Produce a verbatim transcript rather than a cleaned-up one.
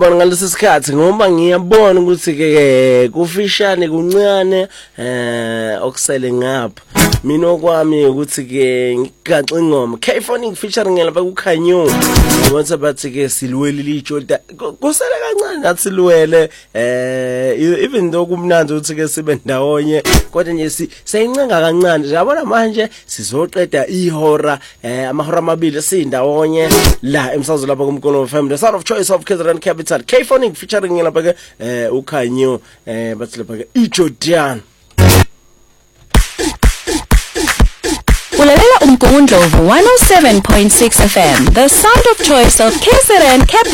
bona ngalesi sikhathi ngoba ngiyabona ukuthi ke kufishane kuncane eh okusele ngapha mina okwami ukuthi ke ngigaxa ingoma K-Phonic featuring lapha kuKhanyo ngibona bathi ke silwele lijoda kusele kancane nathi silwele eh even though kumnandi ukuthi ke sibe ndawonye kodwa nje sayincenga kancane nje yabona manje sizoqeda ihora eh amahora amabili sindawonye la emsakazo lapha kumkono F M the sound of choice of K Z N Capital K-Phonic featuring lapha ke eh uKhanyo eh bathi lapha ke iJordan Ulalela umgungundlovu one oh seven point six F M, the sound of choice of K Z N Capital.